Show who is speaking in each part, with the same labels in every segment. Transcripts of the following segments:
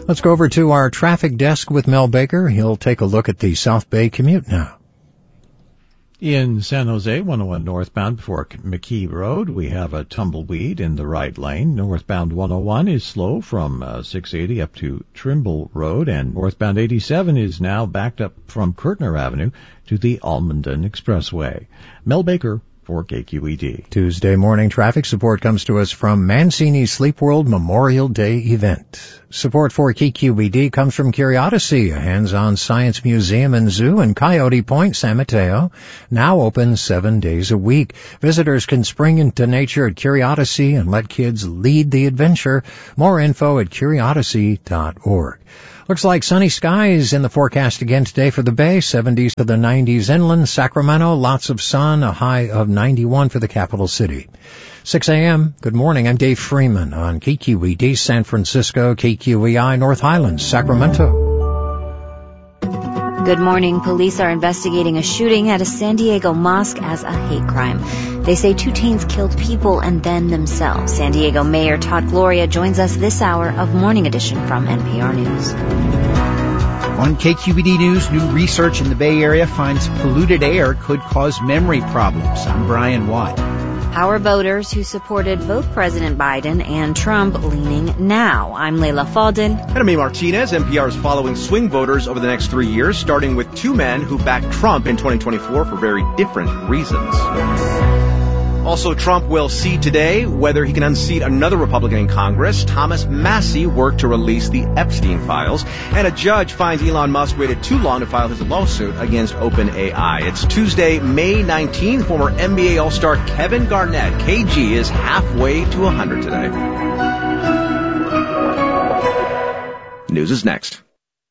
Speaker 1: Let's go over to our traffic desk with Mel Baker. He'll take a look at the South Bay commute now.
Speaker 2: In San Jose, 101 northbound before McKee Road, we have a tumbleweed in the right lane. Northbound 101 is slow from 680 up to Trimble Road, and northbound 87 is now backed up from Kirtner Avenue to the Almondon Expressway. Mel Baker for KQED.
Speaker 1: Tuesday morning traffic support comes to us from Mancini Sleep World Memorial Day event. Support for KQED comes from Curiosity, a hands-on science museum and zoo in Coyote Point, San Mateo, now open 7 days a week. Visitors can spring into nature at Curiosity and let kids lead the adventure. More info at curiosity.org. Looks like sunny skies in the forecast again today for the Bay, 70s to the 90s inland. Sacramento, lots of sun, a high of 91 for the capital city. 6 a.m. Good morning. I'm Dave Freeman on KQED San Francisco, KQEI North Highlands, Sacramento.
Speaker 3: Good morning. Police are investigating a shooting at a San Diego mosque as a hate crime. They say two teens killed people and then themselves. San Diego Mayor Todd Gloria joins us this hour of Morning Edition from NPR News.
Speaker 4: On KQED News, new research in the Bay Area finds polluted air could cause memory problems. I'm Brian Watt.
Speaker 3: How are voters who supported both President Biden and Trump leaning now? I'm Layla Faldin.
Speaker 5: And I'm A. Martinez. NPR is following swing voters over the next 3 years, starting with two men who backed Trump in 2024 for very different reasons. Also, Trump will see today whether he can unseat another Republican in Congress. Thomas Massie worked to release the Epstein files. And a judge finds Elon Musk waited too long to file his lawsuit against OpenAI. It's Tuesday, May 19. Former NBA All-Star Kevin Garnett, KG, is halfway to 100 today. News is next.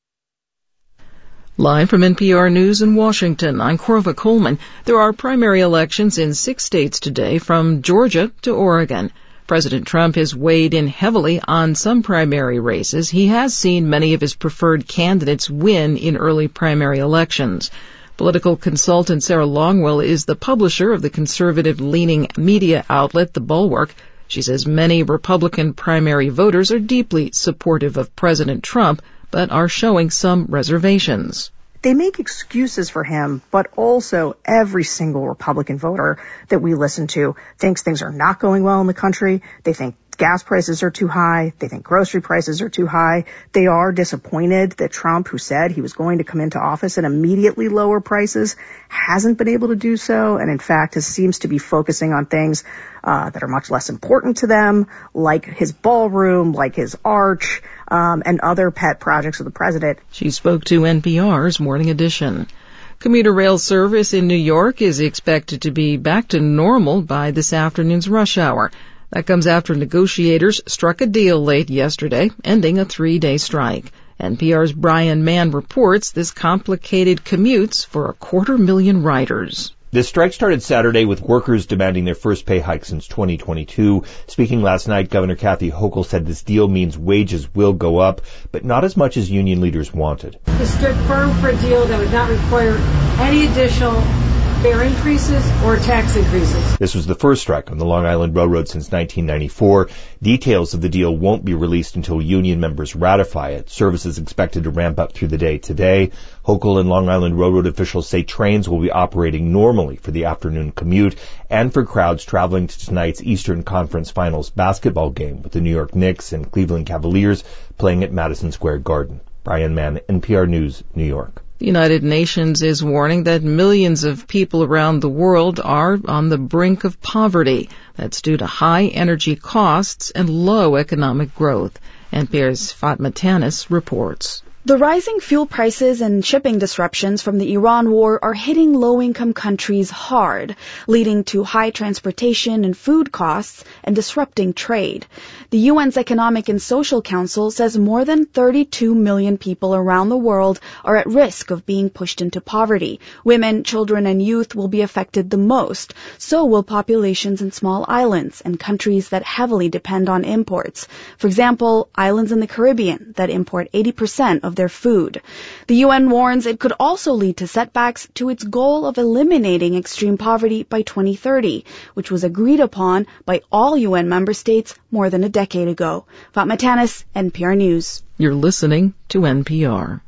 Speaker 6: Live from NPR News in Washington, I'm Corva Coleman. There are primary elections in 6 states today, from Georgia to Oregon. President Trump has weighed in heavily on some primary races. He has seen many of his preferred candidates win in early primary elections. Political consultant Sarah Longwell is the publisher of the conservative-leaning media outlet The Bulwark. She says many Republican primary voters are deeply supportive of President Trump, but are showing some reservations.
Speaker 7: They make excuses for him, but also every single Republican voter that we listen to thinks things are not going well in the country. They think gas prices are too high. They think grocery prices are too high. They are disappointed that Trump, who said he was going to come into office and immediately lower prices, hasn't been able to do so, and in fact seems to be focusing on things that are much less important to them, like his ballroom, like his arch, and other pet projects of the president.
Speaker 6: She spoke to NPR's Morning Edition. Commuter rail service in New York is expected to be back to normal by this afternoon's rush hour. That comes after negotiators struck a deal late yesterday, ending a 3-day strike. NPR's Brian Mann reports this complicated commutes for 250,000 riders.
Speaker 8: The strike started Saturday with workers demanding their first pay hike since 2022. Speaking last night, Governor Kathy Hochul said this deal means wages will go up, but not as much as union leaders wanted.
Speaker 9: He stood firm for a deal that would not require any additional fare increases or tax increases.
Speaker 8: This was the first strike on the Long Island Railroad since 1994. Details of the deal won't be released until union members ratify it. Service is expected to ramp up through the day today. Hochul and Long Island Railroad officials say trains will be operating normally for the afternoon commute and for crowds traveling to tonight's Eastern Conference Finals basketball game with the New York Knicks and Cleveland Cavaliers playing at Madison Square Garden. Brian Mann, NPR News, New York.
Speaker 6: The United Nations is warning that millions of people around the world are on the brink of poverty. That's due to high energy costs and low economic growth. NPR's Fatma Tanis reports.
Speaker 10: The rising fuel prices and shipping disruptions from the Iran war are hitting low-income countries hard, leading to high transportation and food costs and disrupting trade. The UN's Economic and Social Council says more than 32 million people around the world are at risk of being pushed into poverty. Women, children, and youth will be affected the most. So will populations in small islands and countries that heavily depend on imports. For example, islands in the Caribbean that import 80% of their food. The UN warns it could also lead to setbacks to its goal of eliminating extreme poverty by 2030, which was agreed upon by all UN member states more than a decade ago. Fatma Tanis, NPR News.
Speaker 6: You're listening to NPR.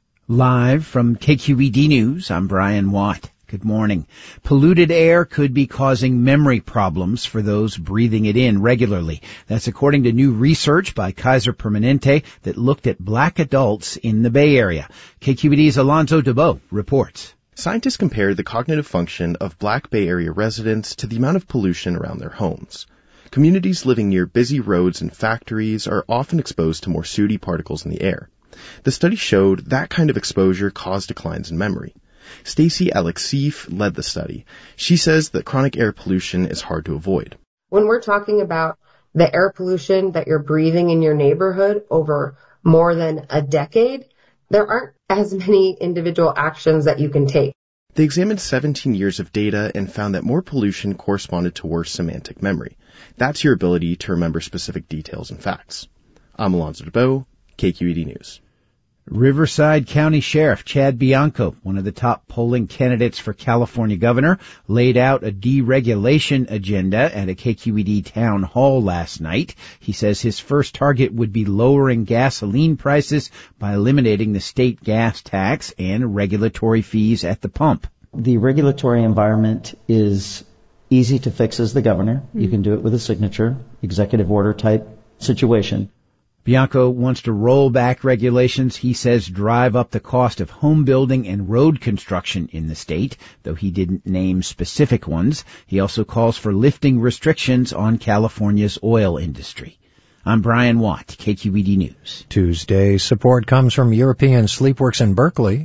Speaker 4: Live from KQED News, I'm Brian Watt. Good morning. Polluted air could be causing memory problems for those breathing it in regularly. That's according to new research by Kaiser Permanente that looked at black adults in the Bay Area. KQED's Alonzo DeBow reports.
Speaker 11: Scientists compared the cognitive function of Black Bay Area residents to the amount of pollution around their homes. Communities living near busy roads and factories are often exposed to more sooty particles in the air. The study showed that kind of exposure caused declines in memory. Stacey Alexief led the study. She says that chronic air pollution is hard to avoid.
Speaker 12: When we're talking about the air pollution that you're breathing in your neighborhood over more than a decade, there aren't as many individual actions that you can take.
Speaker 11: They examined 17 years of data and found that more pollution corresponded to worse semantic memory. That's your ability to remember specific details and facts. I'm Alonzo DeBow, KQED News.
Speaker 4: Riverside County Sheriff Chad Bianco, one of the top polling candidates for California governor, laid out a deregulation agenda at a KQED town hall last night. He says his first target would be lowering gasoline prices by eliminating the state gas tax and regulatory fees at the pump.
Speaker 13: The regulatory environment is easy to fix as the governor. You can do it with a signature, executive order type situation.
Speaker 4: Bianco wants to roll back regulations he says drive up the cost of home building and road construction in the state, though he didn't name specific ones. He also calls for lifting restrictions on California's oil industry. I'm Brian Watt, KQED News.
Speaker 1: Tuesday, support comes from European Sleepworks in Berkeley,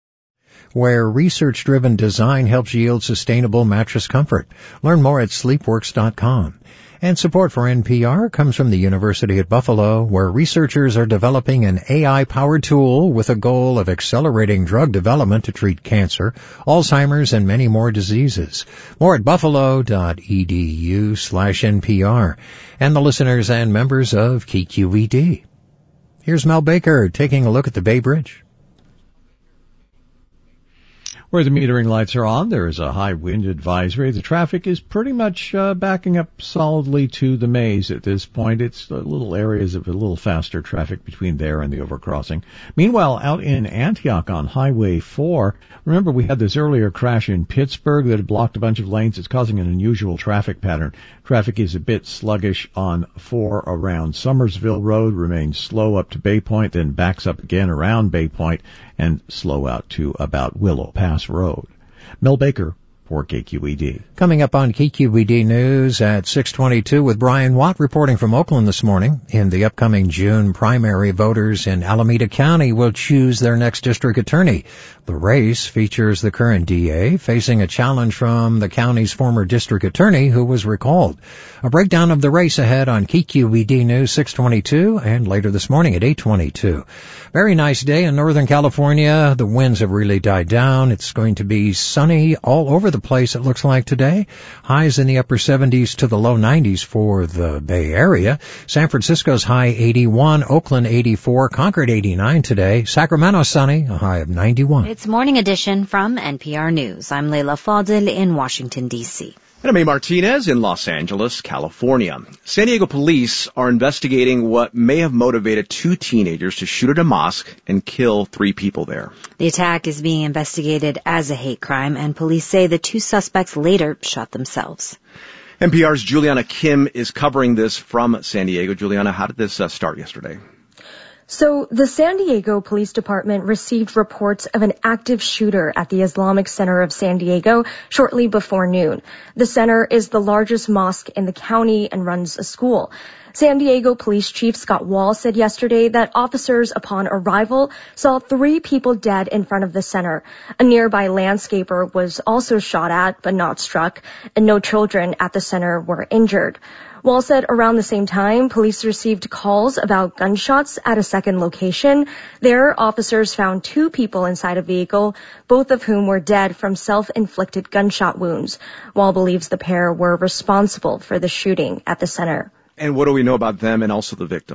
Speaker 1: where research-driven design helps yield sustainable mattress comfort. Learn more at sleepworks.com. And support for NPR comes from the University at Buffalo, where researchers are developing an AI-powered tool with a goal of accelerating drug development to treat cancer, Alzheimer's, and many more diseases. More at buffalo.edu/NPR. And the listeners and members of KQED. Here's Mel Baker taking a look at the Bay Bridge.
Speaker 2: Where the metering lights are on, there is a high wind advisory. The traffic is pretty much backing up solidly to the maze at this point. It's little areas of a little faster traffic between there and the overcrossing. Meanwhile, out in Antioch on Highway 4, remember we had this earlier crash in Pittsburgh that had blocked a bunch of lanes. It's causing an unusual traffic pattern. Traffic is a bit sluggish on 4 around Summersville Road, remains slow up to Bay Point, then backs up again around Bay Point, and slow out to about Willow Pass Road. Mel Baker for KQED.
Speaker 1: Coming up on KQED News at 6:22 with Brian Watt reporting from Oakland this morning. In the upcoming June primary, voters in Alameda County will choose their next district attorney. The race features the current DA facing a challenge from the county's former district attorney who was recalled. A breakdown of the race ahead on KQED News 6:22 and later this morning at 8:22. Very nice day in Northern California. The winds have really died down. It's going to be sunny all over the place, it looks like today. Highs in the upper 70s to the low 90s for the Bay Area. San Francisco's high 81, Oakland 84, Concord 89 today. Sacramento sunny, a high of 91.
Speaker 3: It's Morning Edition from NPR News. I'm Leila Fadel in Washington, D.C.
Speaker 5: And I'm A. Martinez in Los Angeles, California. San Diego police are investigating what may have motivated 2 teenagers to shoot at a mosque and kill 3 people there.
Speaker 3: The attack is being investigated as a hate crime, and police say the 2 suspects later shot themselves.
Speaker 5: NPR's Juliana Kim is covering this from San Diego. Juliana, how did this start yesterday?
Speaker 14: So the San Diego Police Department received reports of an active shooter at the Islamic Center of San Diego shortly before noon. The center is the largest mosque in the county and runs a school. San Diego Police Chief Scott Wall said yesterday that officers upon arrival saw 3 people dead in front of the center. A nearby landscaper was also shot at but not struck, and no children at the center were injured. Wall said around the same time, police received calls about gunshots at a second location. There, officers found 2 people inside a vehicle, both of whom were dead from self-inflicted gunshot wounds. Wall believes the pair were responsible for the shooting at the center.
Speaker 5: And what do we know about them and also the victims?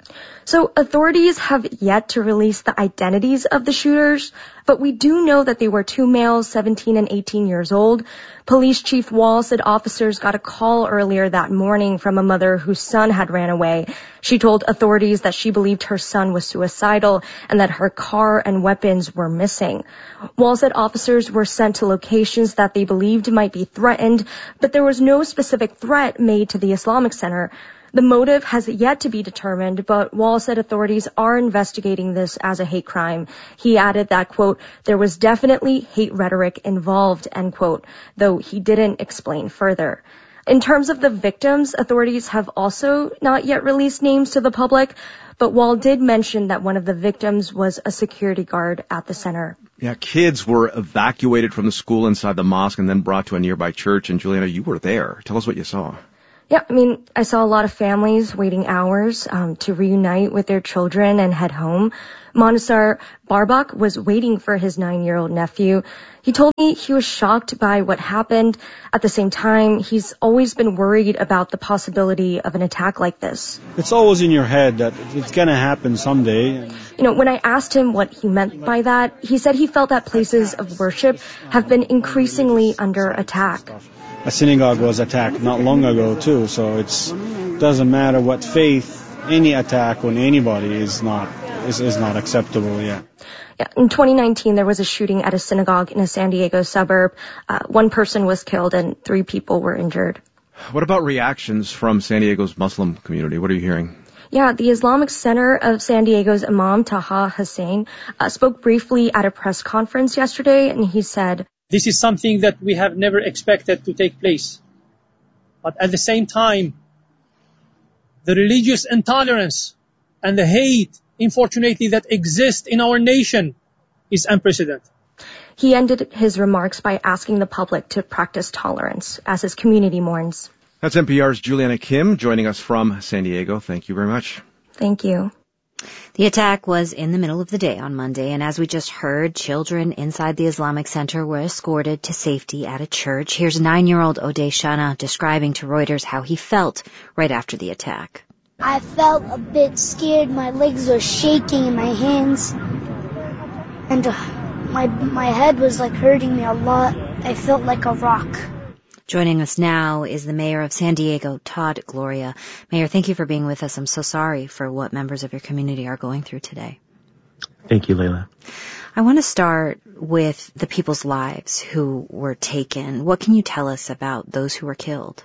Speaker 14: So authorities have yet to release the identities of the shooters, but we do know that they were two males, 17 and 18 years old. Police Chief Wall said officers got a call earlier that morning from a mother whose son had ran away. She told authorities that she believed her son was suicidal and that her car and weapons were missing. Wall said officers were sent to locations that they believed might be threatened, but there was no specific threat made to the Islamic Center. The motive has yet to be determined, but Wall said authorities are investigating this as a hate crime. He added that, quote, there was definitely hate rhetoric involved, end quote, though he didn't explain further. In terms of the victims, authorities have also not yet released names to the public, but Wall did mention that one of the victims was a security guard at the center.
Speaker 5: Yeah, kids were evacuated from the school inside the mosque and then brought to a nearby church. And Juliana, you were there. Tell us what you saw.
Speaker 14: Yeah, I saw a lot of families waiting hours to reunite with their children and head home. Monisar Barbak was waiting for his 9-year-old nephew. He told me he was shocked by what happened. At the same time, he's always been worried about the possibility of an attack like this.
Speaker 15: It's always in your head that it's going to happen someday.
Speaker 14: When I asked him what he meant by that, he said he felt that places of worship have been increasingly under attack.
Speaker 15: A synagogue was attacked not long ago too, so it doesn't matter what faith, any attack on anybody is not acceptable. Yeah.
Speaker 14: In 2019, there was a shooting at a synagogue in a San Diego suburb. One person was killed and 3 people were injured.
Speaker 5: What about reactions from San Diego's Muslim community? What are you hearing?
Speaker 14: Yeah, the Islamic Center of San Diego's Imam Taha Hussein spoke briefly at a press conference yesterday, and he said,
Speaker 16: this is something that we have never expected to take place. But at the same time, the religious intolerance and the hate, unfortunately, that exists in our nation is unprecedented.
Speaker 14: He ended his remarks by asking the public to practice tolerance as his community mourns.
Speaker 5: That's NPR's Juliana Kim joining us from San Diego. Thank you very much.
Speaker 14: Thank you.
Speaker 3: The attack was in the middle of the day on Monday, and as we just heard, children inside the Islamic Center were escorted to safety at a church. Here's 9-year-old Odeh Shana describing to Reuters how he felt right after the attack.
Speaker 17: I felt a bit scared. My legs were shaking in my hands, and my head was hurting me a lot. I felt like a rock.
Speaker 3: Joining us now is the mayor of San Diego, Todd Gloria. Mayor, thank you for being with us. I'm so sorry for what members of your community are going through today.
Speaker 18: Thank you, Layla.
Speaker 3: I want to start with the people's lives who were taken. What can you tell us about those who were killed?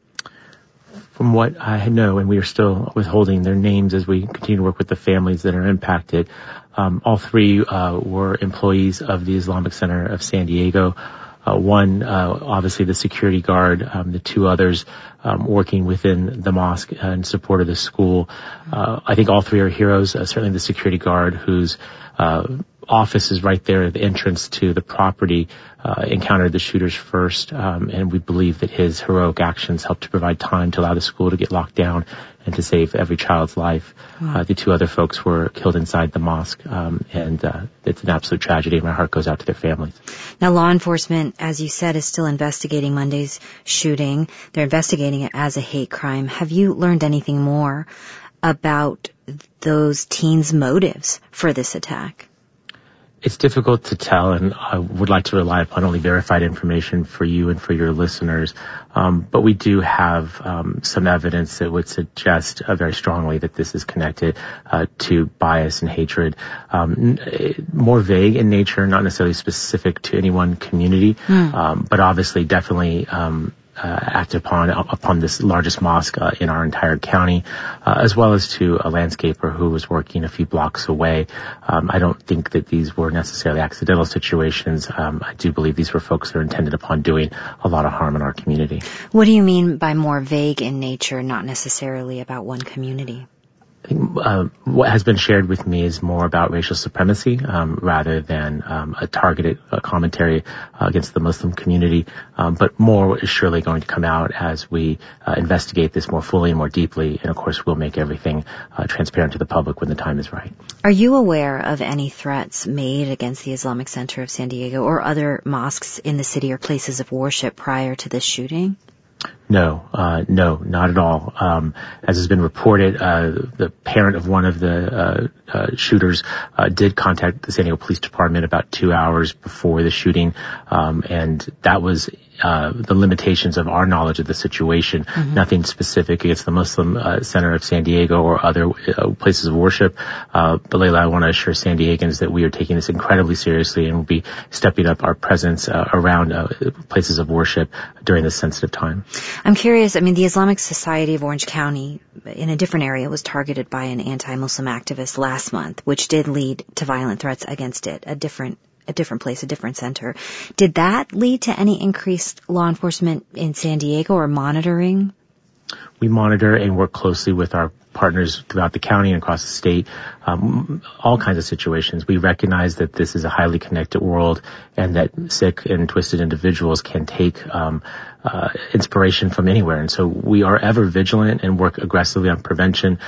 Speaker 18: From what I know, and we are still withholding their names as we continue to work with the families that are impacted, all 3 were employees of the Islamic Center of San Diego. One, obviously the security guard, the 2 others working within the mosque in support of the school. I think all 3 are heroes, certainly the security guard whose office is right there at the entrance to the property, encountered the shooters first, and we believe that his heroic actions helped to provide time to allow the school to get locked down and to save every child's life. Wow. The 2 other folks were killed inside the mosque, and it's an absolute tragedy. My heart goes out to their families.
Speaker 3: Now, law enforcement, as you said, is still investigating Monday's shooting. They're investigating it as a hate crime. Have you learned anything more about those teens' motives for this attack?
Speaker 18: It's difficult to tell, and I would like to rely upon only verified information for you and for your listeners. But we do have some evidence that would suggest very strongly that this is connected to bias and hatred. More vague in nature, not necessarily specific to any one community, but obviously definitely acted upon this largest mosque in our entire county, as well as to a landscaper who was working a few blocks away. I don't think that these were necessarily accidental situations. I do believe these were folks that are intended upon doing a lot of harm in our community.
Speaker 3: What do you mean by more vague in nature, not necessarily about one community?
Speaker 18: I think what has been shared with me is more about racial supremacy rather than a targeted commentary against the Muslim community. But more is surely going to come out as we investigate this more fully and more deeply. And, of course, we'll make everything transparent to the public when the time is right.
Speaker 3: Are you aware of any threats made against the Islamic Center of San Diego or other mosques in the city or places of worship prior to this shooting?
Speaker 18: No, not at all. As has been reported, the parent of one of the shooters did contact the San Diego Police Department about 2 hours before the shooting, and that was the limitations of our knowledge of the situation. Mm-hmm. Nothing specific against the Muslim Center of San Diego or other places of worship. But Layla, I want to assure San Diegans that we are taking this incredibly seriously and will be stepping up our presence around places of worship during this sensitive time.
Speaker 3: I'm curious, the Islamic Society of Orange County in a different area was targeted by an anti-Muslim activist last month, which did lead to violent threats against it, a different place, a different center. Did that lead to any increased law enforcement in San Diego or monitoring?
Speaker 18: We monitor and work closely with our partners throughout the county and across the state, all kinds of situations. We recognize that this is a highly connected world and that sick and twisted individuals can take inspiration from anywhere. And so we are ever vigilant and work aggressively on prevention,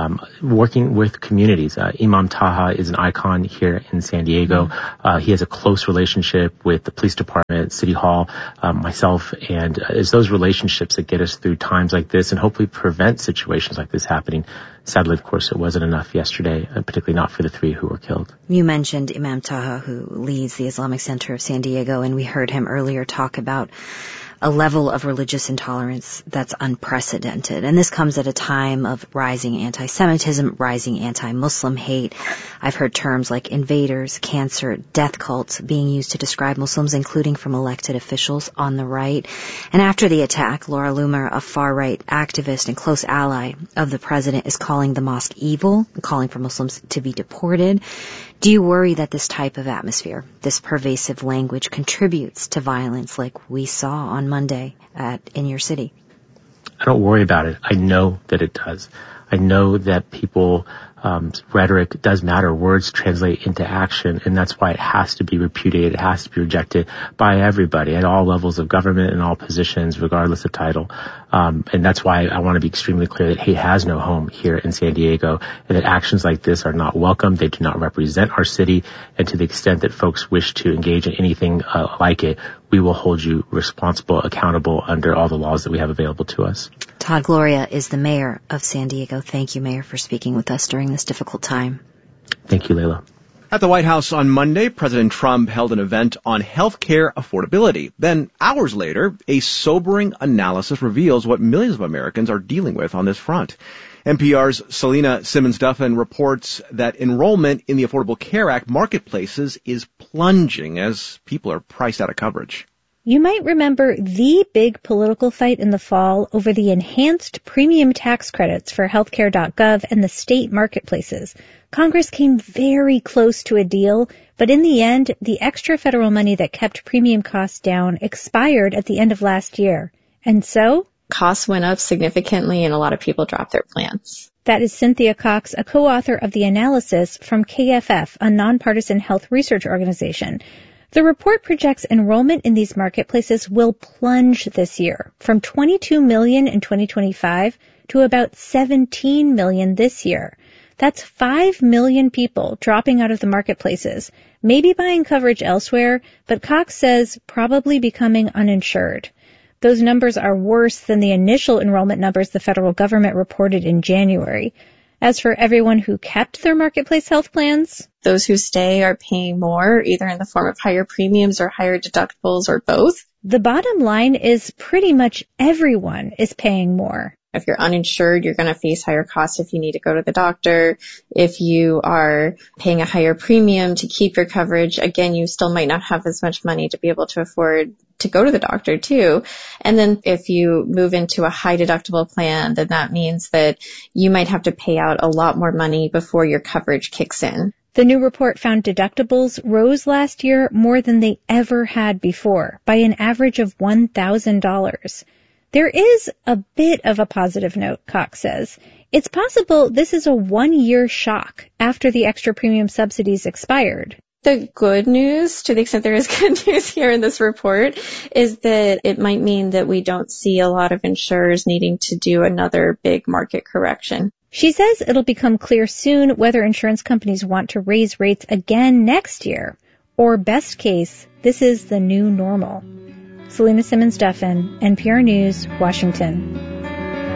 Speaker 18: working with communities. Imam Taha is an icon here in San Diego. He has a close relationship with the police department, City Hall, myself, and it's those relationships that get us through times like this and hopefully prevent situations like this happening. Sadly, of course, it wasn't enough yesterday, particularly not for the 3 who were killed.
Speaker 3: You mentioned Imam Taha, who leads the Islamic Center of San Diego, and we heard him earlier talk about a level of religious intolerance that's unprecedented. And this comes at a time of rising anti-Semitism, rising anti-Muslim hate. I've heard terms like invaders, cancer, death cults being used to describe Muslims, including from elected officials on the right. And after the attack, Laura Loomer, a far-right activist and close ally of the president, is calling the mosque evil, calling for Muslims to be deported. Do you worry that this type of atmosphere, this pervasive language, contributes to violence like we saw on Monday in your city?
Speaker 18: I don't worry about it. I know that it does. I know that people rhetoric does matter. Words translate into action, and that's why it has to be repudiated. It has to be rejected by everybody at all levels of government and all positions, regardless of title. And that's why I want to be extremely clear that hate has no home here in San Diego, and that actions like this are not welcome. They do not represent our city, and to the extent that folks wish to engage in anything like it, we will hold you responsible, accountable under all the laws that we have available to us.
Speaker 3: Todd Gloria is the mayor of San Diego. Thank you, Mayor, for speaking with us during this difficult time.
Speaker 18: Thank you, Layla.
Speaker 5: At the White House on Monday, President Trump held an event on health care affordability. Then, hours later, a sobering analysis reveals what millions of Americans are dealing with on this front. NPR's Selena Simmons-Duffin reports that enrollment in the Affordable Care Act marketplaces is plunging as people are priced out of coverage.
Speaker 19: You might remember the big political fight in the fall over the enhanced premium tax credits for healthcare.gov and the state marketplaces. Congress came very close to a deal, but in the end, the extra federal money that kept premium costs down expired at the end of last year. And so
Speaker 20: costs went up significantly and a lot of people dropped their plans.
Speaker 19: That is Cynthia Cox, a co-author of the analysis from KFF, a nonpartisan health research organization. The report projects enrollment in these marketplaces will plunge this year from 22 million in 2025 to about 17 million this year. That's 5 million people dropping out of the marketplaces, maybe buying coverage elsewhere, but Cox says probably becoming uninsured. Those numbers are worse than the initial enrollment numbers the federal government reported in January. As for everyone who kept their marketplace health plans,
Speaker 20: those who stay are paying more, either in the form of higher premiums or higher deductibles or both.
Speaker 19: The bottom line is pretty much everyone is paying more.
Speaker 20: If you're uninsured, you're going to face higher costs if you need to go to the doctor. If you are paying a higher premium to keep your coverage, again, you still might not have as much money to be able to afford to go to the doctor too. And then if you move into a high deductible plan, then that means that you might have to pay out a lot more money before your coverage kicks in.
Speaker 19: The new report found deductibles rose last year more than they ever had before, by an average of $1,000. There is a bit of a positive note, Cox says. It's possible this is a one-year shock after the extra premium subsidies expired.
Speaker 20: The good news, to the extent there is good news here in this report, is that it might mean that we don't see a lot of insurers needing to do another big market correction.
Speaker 19: She says it'll become clear soon whether insurance companies want to raise rates again next year, or best case, this is the new normal. Selena Simmons-Duffin, NPR News, Washington.